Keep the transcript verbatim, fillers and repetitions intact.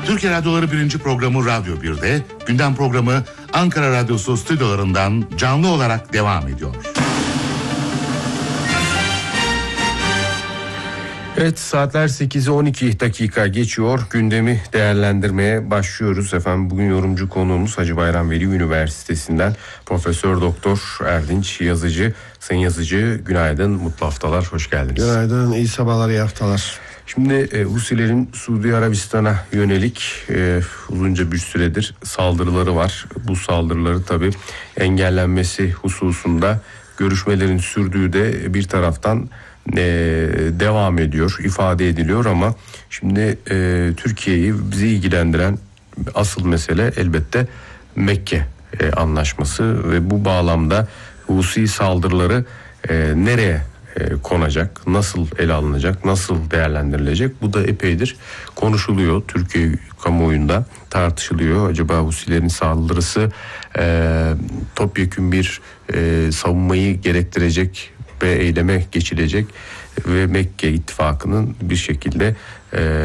Türkiye Radyoları birinci programı Radyo bir'de, gündem programı Ankara Radyosu stüdyolarından canlı olarak devam ediyor. Evet, saatler sekize on iki dakika geçiyor. Gündemi değerlendirmeye başlıyoruz. Efendim bugün yorumcu konuğumuz Hacı Bayram Veli Üniversitesi'nden Profesör Doktor Erdinç Yazıcı. Sayın Yazıcı, günaydın, mutlu haftalar, hoş geldiniz. Günaydın, iyi sabahlar, iyi haftalar. Şimdi e, Husilerin Suudi Arabistan'a yönelik e, uzunca bir süredir saldırıları var. Bu saldırıları tabii engellenmesi hususunda görüşmelerin sürdüğü de bir taraftan e, devam ediyor, ifade ediliyor ama şimdi e, Türkiye'yi bizi ilgilendiren asıl mesele elbette Mekke e, anlaşması ve bu bağlamda Husi saldırıları e, nereye konacak, nasıl ele alınacak, nasıl değerlendirilecek, bu da epeydir konuşuluyor. Türkiye kamuoyunda tartışılıyor. Acaba Husilerin saldırısı e, topyekün bir e, savunmayı gerektirecek ve eyleme geçilecek ve Mekke ittifakının bir şekilde e,